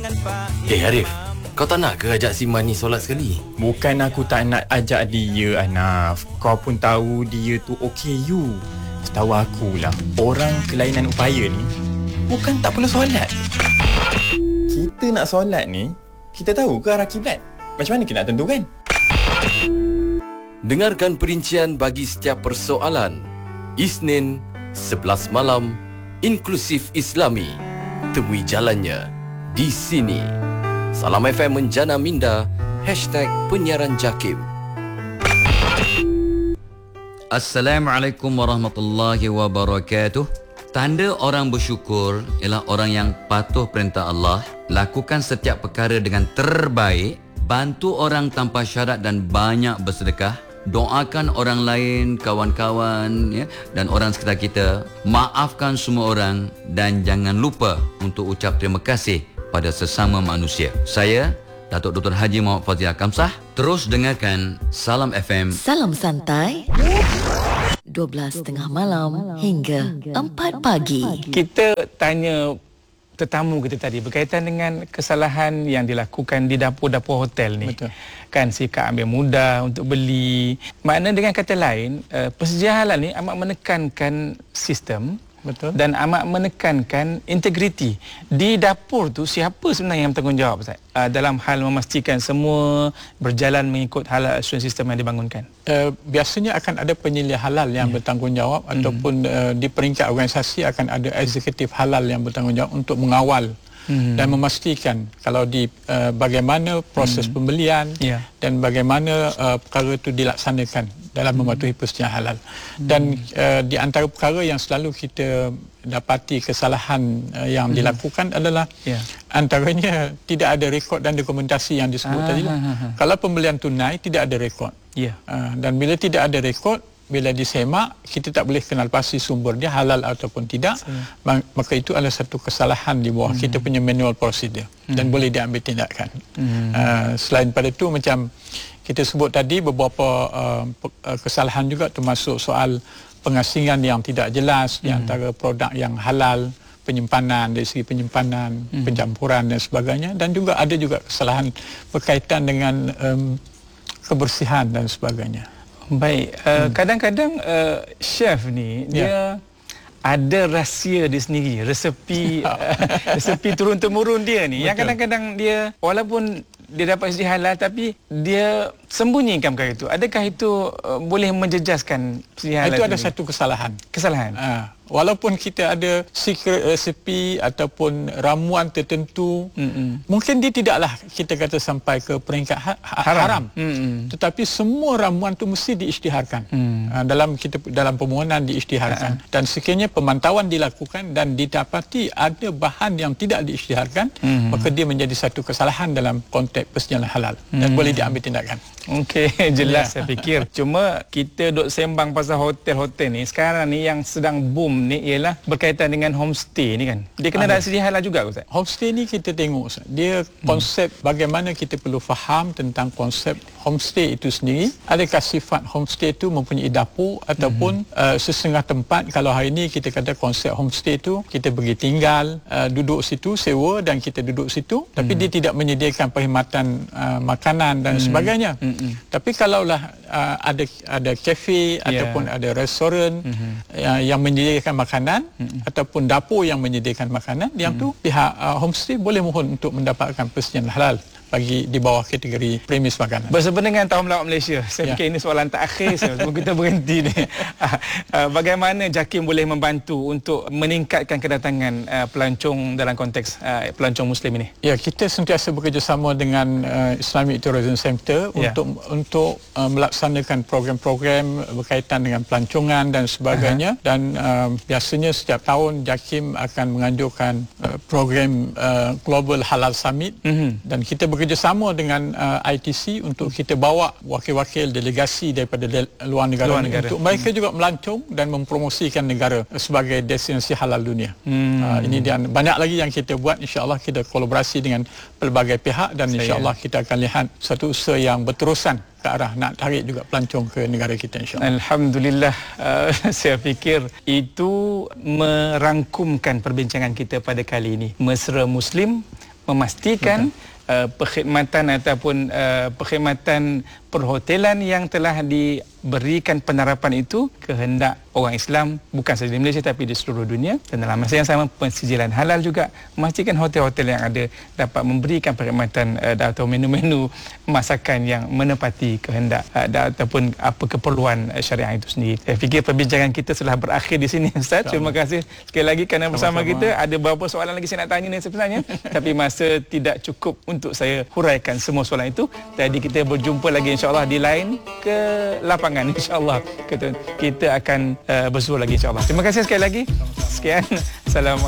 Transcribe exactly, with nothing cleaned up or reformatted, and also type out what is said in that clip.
Eh Arif, kau tak nak ke ajak si Man ni solat sekali? Bukan aku tak nak ajak dia, Anaf. Kau pun tahu dia tu okey you. Setahu akulah, orang kelainan upaya ni bukan tak perlu solat. Kita nak solat ni, kita tahu ke arah kiblat? Macam mana kita nak tentukan? Dengarkan perincian bagi setiap persoalan. Isnin, sebelas malam, Inklusif Islami. Temui jalannya di sini. Salam F M Menjana Minda, hashtag penyiaran Jakim. Assalamualaikum warahmatullahi wabarakatuh. Tanda orang bersyukur ialah orang yang patuh perintah Allah, lakukan setiap perkara dengan terbaik, bantu orang tanpa syarat dan banyak bersedekah, doakan orang lain, kawan-kawan ya, dan orang sekitar kita, maafkan semua orang dan jangan lupa untuk ucap terima kasih pada sesama manusia. Saya Datuk Doktor Haji Muhammad Fazil Kamsah. Terus dengarkan Salam F M. Salam santai. dua belas tiga puluh malam hingga empat pagi. Kita tanya tetamu kita tadi berkaitan dengan kesalahan yang dilakukan di dapur-dapur hotel ni. Betul. Kan sikap ambil mudah untuk beli. Makna dengan kata lain, uh, persediaan halal ni amat menekankan sistem. Betul. Dan amat menekankan integriti. Di dapur tu siapa sebenarnya yang bertanggungjawab Ustaz? Uh, dalam hal memastikan semua berjalan mengikut halal asuransi sistem yang dibangunkan. Uh, biasanya akan ada penyelia halal yang yeah. bertanggungjawab, mm. ataupun uh, di peringkat organisasi akan ada eksekutif halal yang bertanggungjawab untuk mengawal Hmm. dan memastikan kalau di uh, bagaimana proses hmm. pembelian yeah. dan bagaimana uh, perkara itu dilaksanakan dalam hmm. mematuhi persediaan halal. Hmm. Dan uh, di antara perkara yang selalu kita dapati kesalahan uh, yang hmm. dilakukan adalah yeah. antaranya tidak ada rekod dan dokumentasi yang disebut ah, tadi. Ah, ah, ah. Kalau pembelian tunai tidak ada rekod. Yeah. Uh, dan bila tidak ada rekod, bila disemak, kita tak boleh kenal pasti sumber dia halal ataupun tidak. Saya. Maka itu adalah satu kesalahan di bawah hmm. kita punya manual procedure hmm. dan boleh diambil tindakan. Hmm. Uh, selain pada itu, macam kita sebut tadi, beberapa uh, kesalahan juga termasuk soal pengasingan yang tidak jelas hmm. di antara produk yang halal, penyimpanan dari segi penyimpanan, hmm. pencampuran dan sebagainya, dan juga ada juga kesalahan berkaitan dengan um, kebersihan dan sebagainya. Baik, uh, hmm. kadang-kadang uh, chef ni yeah. dia ada rahsia dia sendiri, resepi uh, resepi turun-temurun dia ni. Betul. Yang kadang-kadang dia walaupun dia dapat segi halal tapi dia sembunyikan perkara itu. Adakah itu uh, boleh menjejaskan segi halal? Itu ada satu kesalahan. Kesalahan. Uh, walaupun kita ada secret recipe ataupun ramuan tertentu, mm-mm. mungkin dia tidaklah kita kata sampai ke peringkat ha- haram. haram. Tetapi semua ramuan tu mesti diisytiharkan. Mm. Uh, dalam kita dalam permohonan diisytiharkan. Uh-huh. Dan sekiranya pemantauan dilakukan dan didapati ada bahan yang tidak diisytiharkan, mm. maka dia menjadi satu kesalahan dalam konteks persediaan halal dan mm. boleh diambil tindakan. Okey, jelas yeah. saya fikir. Cuma kita duk sembang pasal hotel-hotel ni. Sekarang ni yang sedang boom ni ialah berkaitan dengan homestay ni kan. Dia kena ada sedi halal juga Ustaz. Homestay ni kita tengok Ustaz. Dia konsep hmm. bagaimana kita perlu faham tentang konsep homestay itu sendiri. Adakah sifat homestay itu mempunyai dapur ataupun hmm. uh, sesetengah tempat. Kalau hari ini kita kata konsep homestay itu kita pergi tinggal, uh, duduk situ, sewa dan kita duduk situ. Tapi hmm. dia tidak menyediakan perkhidmatan uh, makanan dan hmm. sebagainya. Hmm. Mm-hmm. Tapi kalaulah uh, ada ada kafe yeah. ataupun ada restoran mm-hmm. uh, yang menyediakan makanan mm-hmm. ataupun dapur yang menyediakan makanan, yang mm-hmm. tu pihak uh, homestay boleh mohon untuk mendapatkan persediaan halal bagi di bawah kategori premis makanan. Bersempena dengan Tahun Melawat Malaysia, saya ya. fikir ini soalan terakhir saya sebelum kita berhenti ni. Bagaimana Jakim boleh membantu untuk meningkatkan kedatangan uh, pelancong dalam konteks uh, pelancong Muslim ini? Ya, kita sentiasa bekerjasama dengan uh, Islamic Tourism Center ya. untuk untuk uh, melaksanakan program-program berkaitan dengan pelancongan dan sebagainya. Aha. Dan uh, biasanya setiap tahun Jakim akan menganjurkan uh, program uh, Global Halal Summit mm-hmm. dan kita bekerjasama dengan uh, I T C untuk kita bawa wakil-wakil delegasi daripada de- luar negara, luar negara. untuk mereka hmm. juga melancong dan mempromosikan negara sebagai destinasi halal dunia. Hmm. Uh, ini dan banyak lagi yang kita buat. InsyaAllah kita kolaborasi dengan pelbagai pihak dan insyaAllah kita akan lihat satu usaha yang berterusan ke arah nak tarik juga pelancong ke negara kita insyaAllah. Alhamdulillah, uh, saya fikir itu merangkumkan perbincangan kita pada kali ini. Mesra Muslim memastikan uh, perkhidmatan ataupun uh, perkhidmatan perhotelan yang telah diberikan penerapan itu kehendak orang Islam bukan sahaja di Malaysia tapi di seluruh dunia, dan dalam masa yang sama pensijilan halal juga memastikan hotel-hotel yang ada dapat memberikan perkhidmatan uh, atau menu-menu masakan yang menepati kehendak uh, ataupun apa keperluan uh, syariah itu sendiri. Saya fikir perbincangan kita telah berakhir di sini, Ustaz. Terima kasih sekali lagi kerana bersama Sama-sama. kita. Ada beberapa soalan lagi saya nak tanya ni sebenarnya tapi masa tidak cukup untuk saya huraikan semua soalan itu. Jadi kita berjumpa lagi insya-Allah di lain ke lapangan insya-Allah. Kita, kita akan uh, bersua lagi insya-Allah. Terima kasih sekali lagi. Sekian. Assalamualaikum.